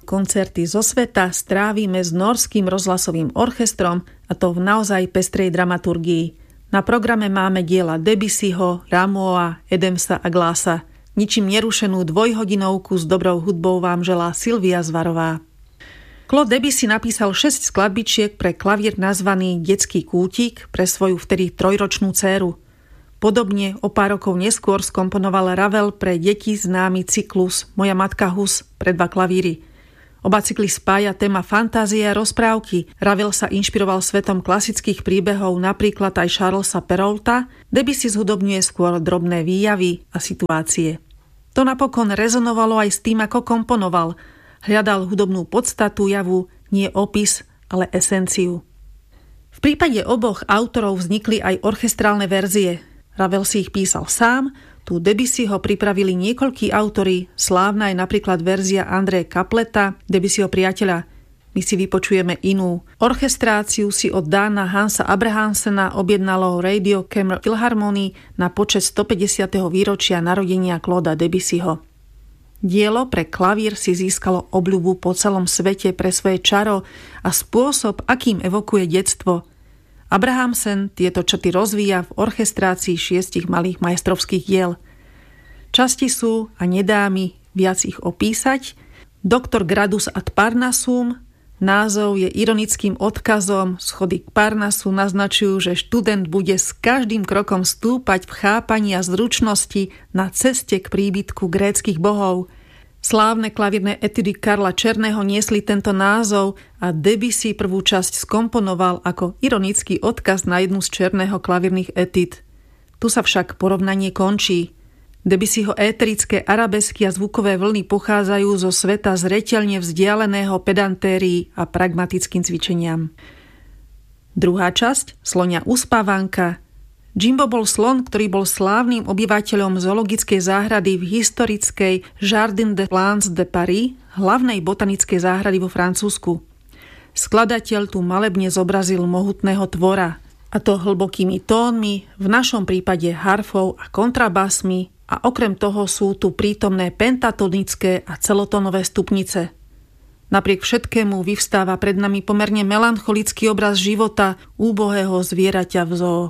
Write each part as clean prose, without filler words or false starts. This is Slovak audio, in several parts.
Koncerty zo sveta strávime s Norským rozhlasovým orchestrom, a to v naozaj pestrej dramaturgii. Na programe máme diela Debussyho, Rameau'a, Adamsa a Glassa. Ničím nerušenú dvojhodinovku s dobrou hudbou vám želá Silvia Zvarová. Claude Debussy napísal 6 skladbičiek pre klavír nazvaný Detský kútik pre svoju vtedy 3-ročnú dcéru. Podobne o pár rokov neskôr skomponoval Ravel pre deti známy cyklus Moja matka Hus pre 2 klavíry. Oba cykly spája téma fantázie a rozprávky. Ravel sa inšpiroval svetom klasických príbehov, napríklad aj Charlesa Perraulta. Debussy zhudobňuje skôr drobné výjavy a situácie. To napokon rezonovalo aj s tým, ako komponoval. Hľadal hudobnú podstatu javu, nie opis, ale esenciu. V prípade oboch autorov vznikli aj orchestrálne verzie. Ravel si ich písal sám, tu Debussyho pripravili niekoľkí autori, slávna je napríklad verzia Andreje Kapleta, Debussyho priateľa. My si vypočujeme inú. Orchestráciu si od Dána Hansa Abrahamsena objednalo Radio Chamber Philharmonie na počesť 150. výročia narodenia Clauda Debussyho. Dielo pre klavír si získalo obľubu po celom svete pre svoje čaro a spôsob, akým evokuje detstvo. Abrahamsen tieto črty rozvíja v orchestrácii 6 malých majstrovských diel. Časti sú, a nedá mi viac ich opísať, Doktor Gradus ad Parnassum, názov je ironickým odkazom, schody k Parnasu naznačujú, že študent bude s každým krokom stúpať v chápaní a zručnosti na ceste k príbytku gréckych bohov. Slávne klavírne etudy Karla Černého niesli tento názov a Debussy prvú časť skomponoval ako ironický odkaz na jednu z Černého klavírnych etúd. Tu sa však porovnanie končí. Debussyho éterické arabesky a zvukové vlny pochádzajú zo sveta zreteľne vzdialeného pedantérii a pragmatickým cvičeniam. Druhá časť, Slonia uspávanka. Jimbo bol slon, ktorý bol slávnym obyvateľom zoologickej záhrady v historickej Jardin des Plantes de Paris, hlavnej botanickej záhrady vo Francúzsku. Skladateľ tu malebne zobrazil mohutného tvora, a to hlbokými tónmi, v našom prípade harfou a kontrabásmi, a okrem toho sú tu prítomné pentatonické a celotónové stupnice. Napriek všetkému vyvstáva pred nami pomerne melancholický obraz života úbohého zvieraťa v zoo.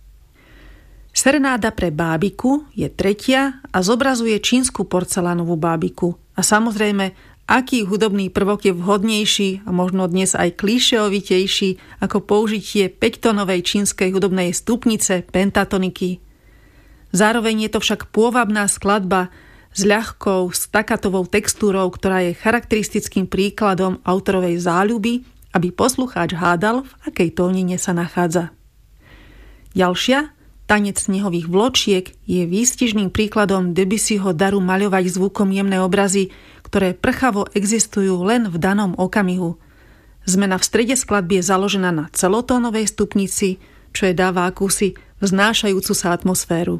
Serenáda pre bábiku je tretia a zobrazuje čínsku porcelánovú bábiku. A samozrejme, aký hudobný prvok je vhodnejší a možno dnes aj klišeovitejší ako použitie 5-tónovej čínskej hudobnej stupnice pentatoniky. Zároveň je to však pôvabná skladba s ľahkou stakatovou textúrou, ktorá je charakteristickým príkladom autorovej záľuby, aby poslucháč hádal, v akej tónine sa nachádza. Ďalšia, Tanec snehových vločiek, je výstižným príkladom Debussyho daru maľovať zvukom jemné obrazy, ktoré prchavo existujú len v danom okamihu. Zmena v strede skladby je založená na celotónovej stupnici, čo jej dáva akúsi vznášajúcu sa atmosféru.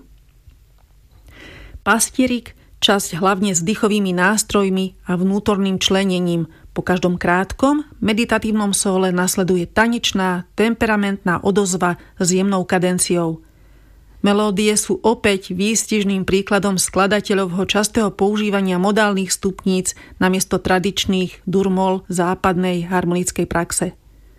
Pastierik, časť hlavne s dýchovými nástrojmi a vnútorným členením. Po každom krátkom, meditatívnom sóle nasleduje tanečná, temperamentná odozva s jemnou kadenciou. Melódie sú opäť výstižným príkladom skladateľovho častého používania modálnych stupníc namiesto tradičných durmol západnej harmonickej praxe.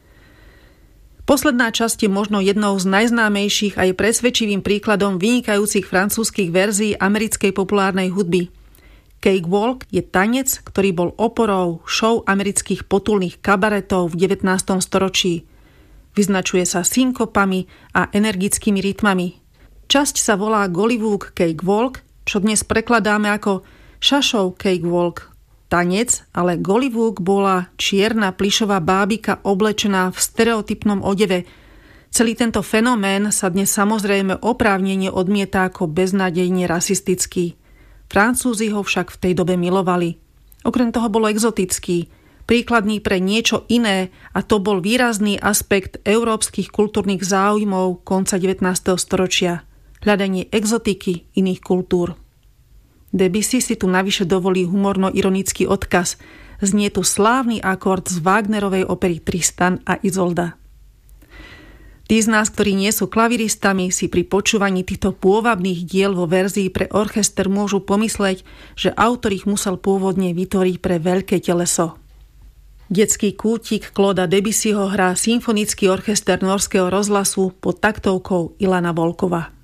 Posledná časť je možno jednou z najznámejších a je presvedčivým príkladom vynikajúcich francúzskych verzií americkej populárnej hudby. Cakewalk je tanec, ktorý bol oporou show amerických potulných kabaretov v 19. storočí. Vyznačuje sa synkopami a energickými rytmami. Časť sa volá Gollywog Cakewalk, čo dnes prekladáme ako Šašov Cakewalk. Tanec, ale Gollywog bola čierna plyšová bábika oblečená v stereotypnom odeve. Celý tento fenomén sa dnes samozrejme oprávnene odmieta ako beznádejne rasistický. Francúzi ho však v tej dobe milovali. Okrem toho bolo exotický, príkladný pre niečo iné, a to bol výrazný aspekt európskych kultúrnych záujmov konca 19. storočia. Hľadanie exotiky iných kultúr. Debussy si tu navyše dovolí humorno-ironický odkaz. Znie tu slávny akord z Wagnerovej opery Tristan a Izolda. Tí z nás, ktorí nie sú klaviristami, si pri počúvaní týchto pôvabných diel vo verzii pre orchester môžu pomysleť, že autor ich musel pôvodne vytvoriť pre veľké teleso. Detský kútik Clauda Debussyho hrá symfonický orchester Norského rozhlasu pod taktovkou Ilana Volkova.